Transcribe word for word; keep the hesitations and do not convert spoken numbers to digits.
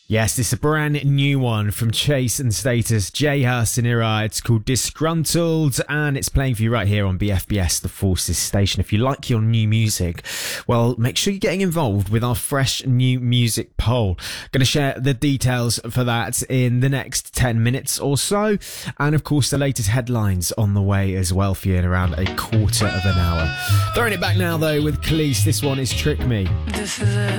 Yes, this is a brand new one from Chase and Status, J Hus and Ira. It's called Disgruntled, and it's playing for you right here on B F B S, the Forces station. If you like your new music, well, make sure you're getting involved with our fresh new music poll. Going to share the details for that in the next ten minutes or so. And of course, the latest headlines on the way as well for you in around a quarter of an hour. Throwing it back now, though, with Khalees. This one is Trick Me. This is it.